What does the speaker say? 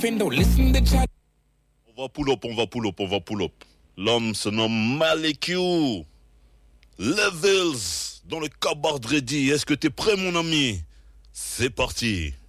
On va pull up, on va pull up, on va pull up. L'homme se nomme Malekiou. Levels dans le Cabard Ready. Est-ce que t'es prêt, mon ami? C'est parti.